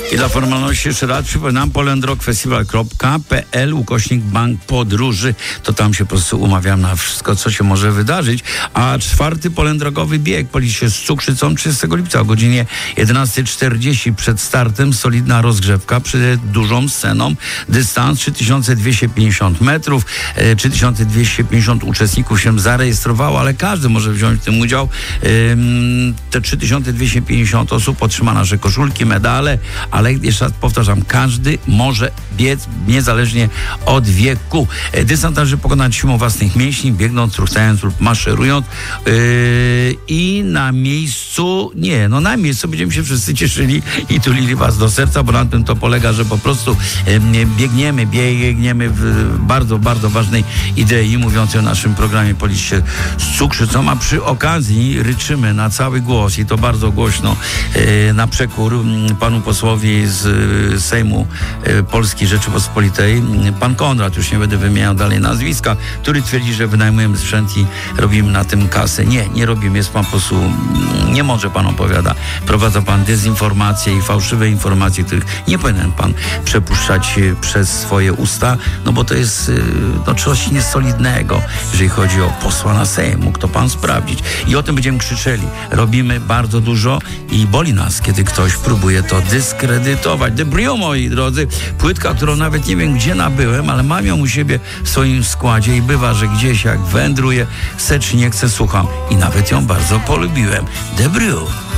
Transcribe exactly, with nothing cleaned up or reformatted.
I dla formalności jeszcze raz przypominam polendrockfestival kropka p l ukośnik bank podróży. To tam się po prostu umawiam na wszystko, co się może wydarzyć. A czwarty polendrogowy bieg policzy się z Cukrzycą trzydziestego lipca o godzinie jedenasta czterdzieści przed startem. Solidna rozgrzewka przed dużą sceną. Dystans trzy tysiące dwieście pięćdziesiąt metrów. trzy tysiące dwieście pięćdziesiąt uczestników się zarejestrowało, ale każdy może wziąć w tym udział. Te trzy tysiące dwieście pięćdziesiąt osób otrzyma nasze koszulki, medale, ale jeszcze raz powtarzam, każdy może biec niezależnie od wieku. Dystans należy pokonać siłą własnych mięśni, biegnąc, truchtając lub maszerując. Yy, I na miejscu, nie, no na miejscu będziemy się wszyscy cieszyli i tulili was do serca, bo na tym to polega, że po prostu yy, biegniemy, biegniemy w bardzo, bardzo ważnej idei mówiącej o naszym programie Policz się z cukrzycą, a przy okazji ryczymy na cały głos i to bardzo głośno yy, na przekór yy, panu posłowi z y, Sejmu y, Polskiej Rzeczypospolitej, pan Konrad, już nie będę wymieniał dalej nazwiska, który twierdzi, że wynajmujemy sprzęt i robimy na tym kasę. Nie, nie robimy, jest pan po prostu, nie może pan opowiada. Prowadza pan dezinformacje i fałszywe informacje, których nie powinien pan przepuszczać y, przez swoje usta, no bo to jest y, no, coś niesolidnego, jeżeli chodzi o posła na Sejm. Mógł to pan sprawdzić. I o tym będziemy krzyczeli. Robimy bardzo dużo i boli nas, kiedy ktoś próbuje to dyskredytować. The Brio, moi drodzy, płytka, którą nawet nie wiem gdzie nabyłem, ale mam ją u siebie w swoim składzie i bywa, że gdzieś jak wędruję, chcę czy nie chcę, słucham i nawet ją bardzo polubiłem. The Brio.